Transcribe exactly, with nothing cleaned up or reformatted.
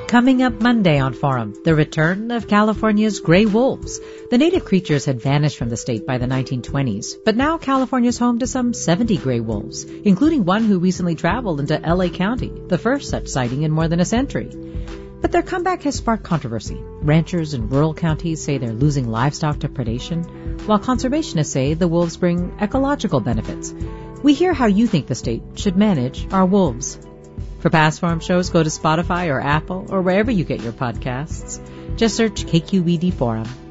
Coming up Monday on Forum, the return of California's gray wolves. The native creatures had vanished from the state by the nineteen twenties, but now California's home to some seventy gray wolves, including one who recently traveled into L A County, the first such sighting in more than a century. But their comeback has sparked controversy. Ranchers in rural counties say they're losing livestock to predation, while conservationists say the wolves bring ecological benefits. We hear how you think the state should manage our wolves. For past Forum shows, go to Spotify or Apple or wherever you get your podcasts. Just search K Q E D Forum.